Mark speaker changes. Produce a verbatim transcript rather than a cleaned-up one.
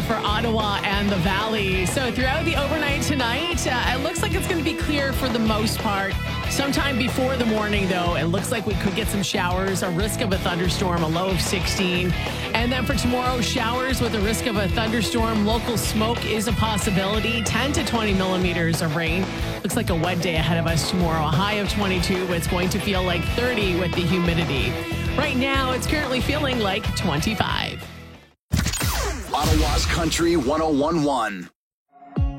Speaker 1: for Ottawa and the Valley. So throughout the overnight tonight, uh, it looks like it's going to be clear for the most part. Sometime before the morning, though, it looks like we could get some showers, a risk of a thunderstorm, a low of sixteen. And then for tomorrow, showers with a risk of a thunderstorm. Local smoke is a possibility. ten to twenty millimeters of rain. Looks like a wet day ahead of us tomorrow. A high of twenty-two, but it's going to feel like thirty with the humidity. Right now, it's currently feeling like twenty-five.
Speaker 2: Ottawa's Country one oh one point one.